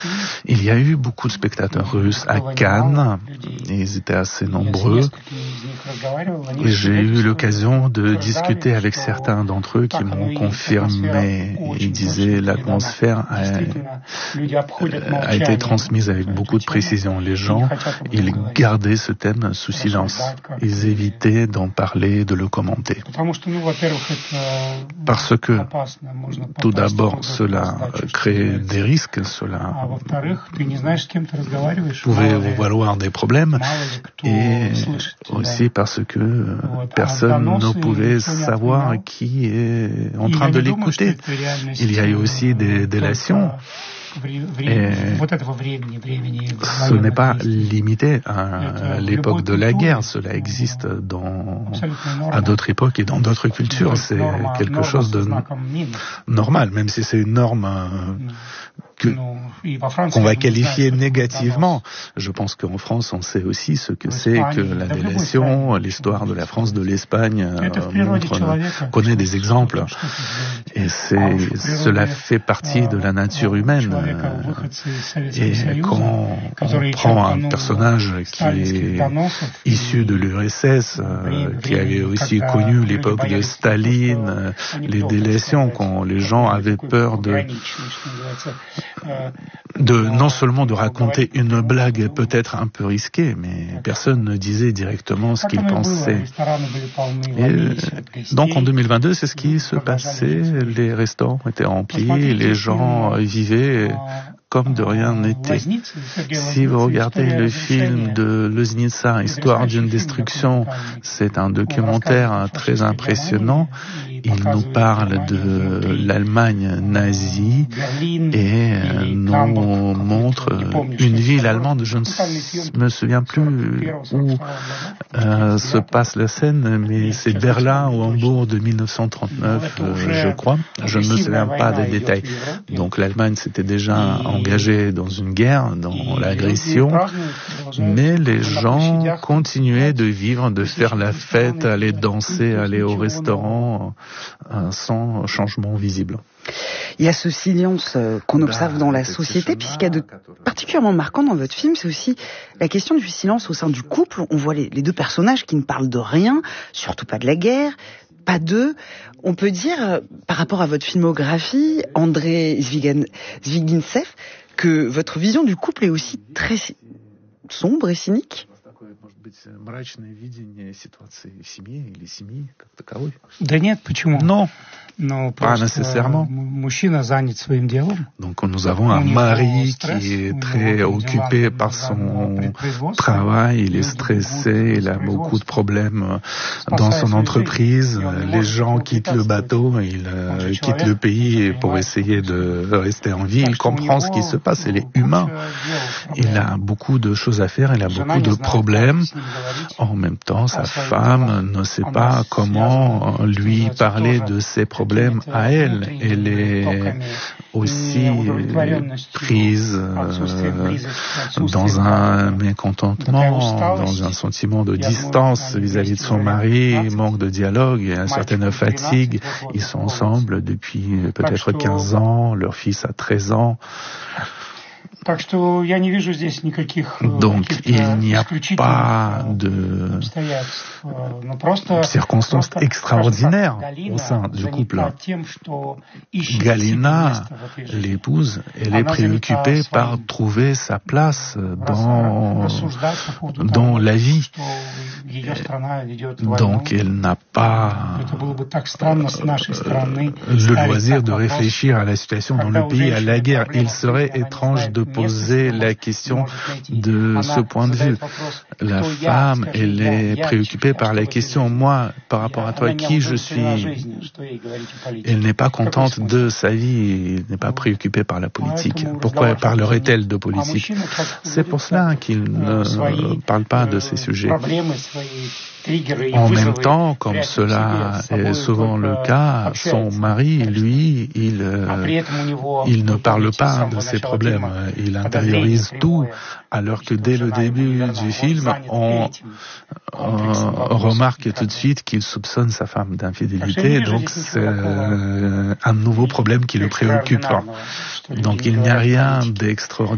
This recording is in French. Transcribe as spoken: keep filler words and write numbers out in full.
Il y a eu beaucoup de spectateurs russes à Cannes, et ils étaient assez nombreux. J'ai eu l'occasion de discuter avec certains d'entre eux qui m'ont confirmé. Ils disaient l'atmosphère a, a été transmise avec beaucoup de précision. Les gens, ils gardaient ce thème sous silence. Ils évitaient d'en parler, de le commenter. Parce que, tout d'abord, cela crée des risques, cela pouvait vous valoir des problèmes, et aussi parce que personne ne pouvait savoir qui est en train de l'écouter. Il y a eu aussi des délations. Et ce n'est pas limité à l'époque de la guerre, cela existe dans, à d'autres époques et dans d'autres cultures. C'est quelque chose de normal, même si c'est une norme que, qu'on va qualifier négativement. Je pense qu'en France, on sait aussi ce que c'est que la délation. L'histoire de la France, de l'Espagne montre, connaît des exemples. Et c'est, cela fait partie de la nature humaine. Et quand on prend un personnage qui est issu de l'U R S S, qui avait aussi connu l'époque de Staline, les délations, quand les gens avaient peur de de non seulement de raconter une blague peut-être un peu risquée, mais personne ne disait directement ce qu'il pensait. Et donc en deux mille vingt-deux, c'est ce qui se passait. Les restaurants étaient remplis, les gens vivaient comme de rien n'était. Si vous regardez le film de Loznitsa, Histoire d'une destruction, c'est un documentaire très impressionnant. Il nous parle de l'Allemagne nazie et nous montre une ville allemande. Je ne me souviens plus où euh, se passe la scène, mais c'est Berlin ou Hambourg de mille neuf cent trente-neuf, euh, je crois. Je ne me souviens pas des détails. Donc l'Allemagne s'était déjà engagée dans une guerre, dans l'agression, mais les gens continuaient de vivre, de faire la fête, aller danser, aller au restaurant, sans changement visible. Il y a ce silence qu'on observe dans la société, puis ce qu'il y a de particulièrement marquant dans votre film, c'est aussi la question du silence au sein du couple. On voit les, les deux personnages qui ne parlent de rien, surtout pas de la guerre, pas d'eux. On peut dire, par rapport à votre filmographie, André Zvigintsev, que votre vision du couple est aussi très sombre et cynique. Да нет, почему? Non, Но pas nécessairement. Мужчина занят своим делом. Donc nous avons un mari qui est très occupé par son travail, il est stressé, il a beaucoup de problèmes dans son entreprise, les gens quittent le bateau, il euh, quitte le pays pour essayer de rester en vie, il comprend ce qui se passe, il est humain, il a beaucoup de choses à faire, il a beaucoup de problèmes. En même temps, sa femme ne sait pas comment lui parler de ses problèmes à elle. Elle est aussi prise euh, dans un mécontentement, dans un sentiment de distance vis-à-vis de son mari, manque de dialogue, une certaine fatigue. Ils sont ensemble depuis peut-être quinze ans, leur fils a treize ans. Donc, il n'y a pas de circonstances extraordinaires au sein du couple. Galina, l'épouse, elle est préoccupée par trouver sa place dans, dans la vie. Donc, elle n'a pas le loisir de réfléchir à la situation dans le pays, à la guerre. Il serait étrange de poser la question de ce point de vue. La femme, elle est préoccupée par la question, moi, par rapport à toi, qui je suis. Elle n'est pas contente de sa vie, elle n'est pas préoccupée par la politique. Pourquoi parlerait-elle de politique? C'est pour cela qu'il ne parle pas de ces sujets. En même temps, comme cela est souvent le cas, son mari, lui, il, euh, il ne parle pas de ses problèmes. Il intériorise tout, alors que dès le début du film, on, on remarque tout de suite qu'il soupçonne sa femme d'infidélité, donc c'est euh, un nouveau problème qui le préoccupe. Donc il n'y a rien d'extraordinaire